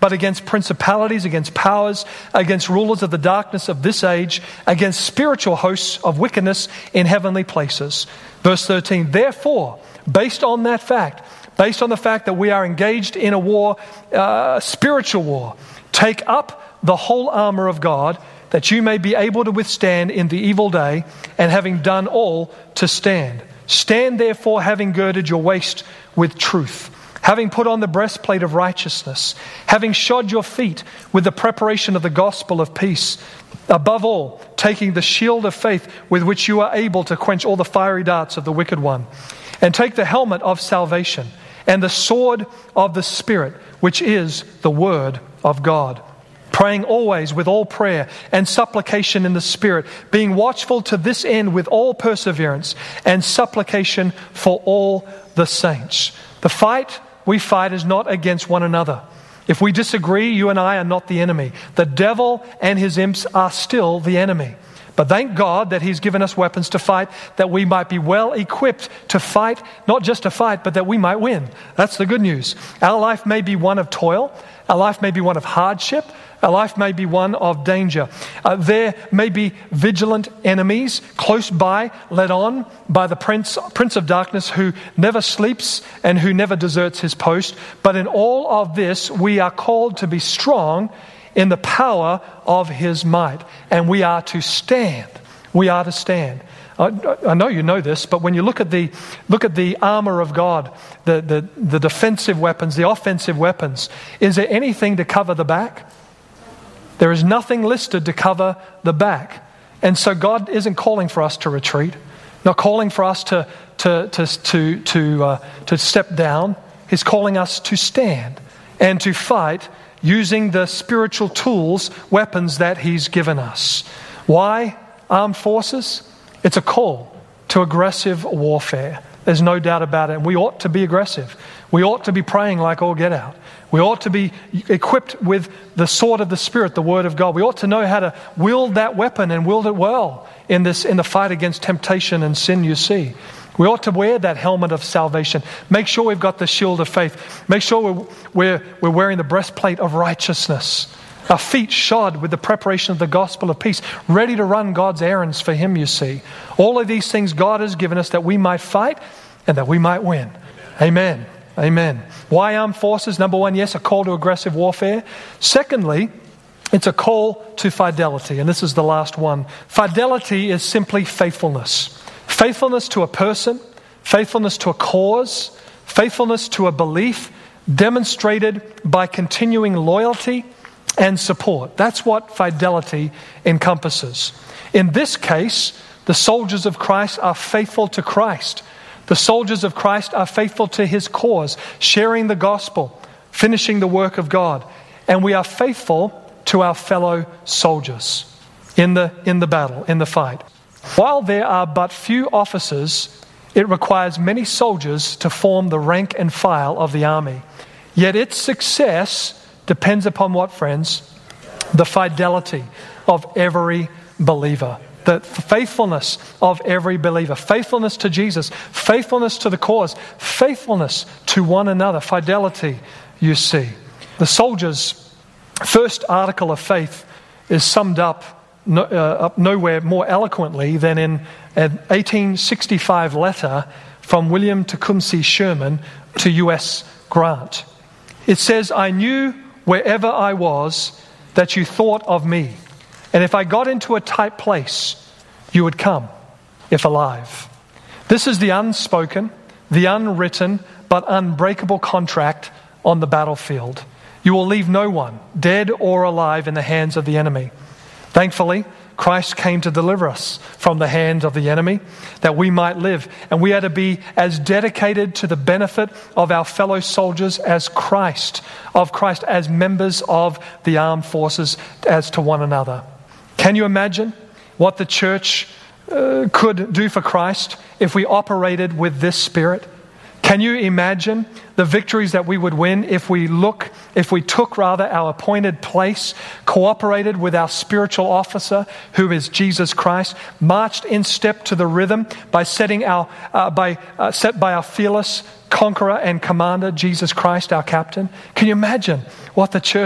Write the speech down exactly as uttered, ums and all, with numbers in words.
but against principalities, against powers, against rulers of the darkness of this age, against spiritual hosts of wickedness in heavenly places. Verse thirteen, therefore, based on that fact, based on the fact that we are engaged in a war, uh, spiritual war, take up the whole armor of God, that you may be able to withstand in the evil day, and having done all, to stand. Stand therefore, having girded your waist with truth, having put on the breastplate of righteousness, having shod your feet with the preparation of the gospel of peace, above all, taking the shield of faith with which you are able to quench all the fiery darts of the wicked one, and take the helmet of salvation and the sword of the Spirit, which is the word of God. Praying always with all prayer and supplication in the Spirit, being watchful to this end with all perseverance and supplication for all the saints. The fight we fight is not against one another. If we disagree, you and I are not the enemy. The devil and his imps are still the enemy. But thank God that He's given us weapons to fight, that we might be well equipped to fight, not just to fight, but that we might win. That's the good news. Our life may be one of toil. Our life may be one of hardship. Our life may be one of danger. Uh, there may be vigilant enemies close by, led on by the prince, prince of darkness, who never sleeps and who never deserts his post. But in all of this, we are called to be strong in the power of His might. And we are to stand. We are to stand. I, I know you know this, but when you look at the look at the armor of God, the, the, the defensive weapons, the offensive weapons, is there anything to cover the back? There is nothing listed to cover the back. And so God isn't calling for us to retreat, not calling for us to to to to to, uh, to step down. He's calling us to stand and to fight using the spiritual tools, weapons that He's given us. Why armed forces? It's a call to aggressive warfare. There's no doubt about it. And we ought to be aggressive. We ought to be praying like all get out. We ought to be equipped with the sword of the Spirit, the Word of God. We ought to know how to wield that weapon and wield it well in this in the fight against temptation and sin, you see. We ought to wear that helmet of salvation. Make sure we've got the shield of faith. Make sure we're, we're, we're wearing the breastplate of righteousness. Our feet shod with the preparation of the gospel of peace, ready to run God's errands for Him, you see. All of these things God has given us that we might fight and that we might win. Amen. Amen. Why armed forces? Number one, yes, a call to aggressive warfare. Secondly, it's a call to fidelity. And this is the last one. Fidelity is simply faithfulness. Faithfulness to a person, faithfulness to a cause, faithfulness to a belief demonstrated by continuing loyalty and support. That's what fidelity encompasses. In this case, the soldiers of Christ are faithful to Christ. The soldiers of Christ are faithful to His cause, sharing the gospel, finishing the work of God. And we are faithful to our fellow soldiers in the, in the battle, in the fight. While there are but few officers, it requires many soldiers to form the rank and file of the army. Yet its success depends upon what, friends? The fidelity of every believer. The faithfulness of every believer. Faithfulness to Jesus. Faithfulness to the cause. Faithfulness to one another. Fidelity, you see. The soldier's first article of faith is summed up No, uh, up nowhere more eloquently than in an eighteen sixty-five letter from William Tecumseh Sherman to U S Grant. It says, I knew wherever I was that you thought of me, and if I got into a tight place, you would come, if alive. This is the unspoken, the unwritten, but unbreakable contract on the battlefield. You will leave no one, dead or alive, in the hands of the enemy. Thankfully, Christ came to deliver us from the hands of the enemy, that we might live. And we are to be as dedicated to the benefit of our fellow soldiers as Christ, of Christ as members of the armed forces, as to one another. Can you imagine what the church uh, could do for Christ if we operated with this spirit? Can you imagine the victories that we would win if we look, if we took rather our appointed place, cooperated with our spiritual officer, who is Jesus Christ, marched in step to the rhythm by setting our, uh, by uh, set by our fearless conqueror and commander, Jesus Christ, our captain? Can you imagine what the church